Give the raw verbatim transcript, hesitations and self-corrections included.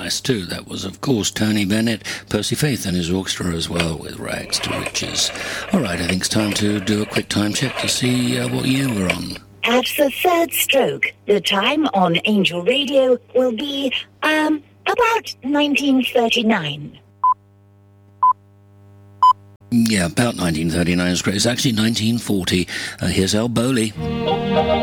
nice too. That was, of course, Tony Bennett, Percy Faith and his orchestra as well, with Rags to Riches. All right, I think it's time to do a quick time check to see uh, what year we're on. At the third stroke, the time on Angel Radio will be, um, about nineteen thirty-nine. Yeah, about nineteen thirty-nine is great. It's actually nineteen forty. Uh, here's Al Bowley.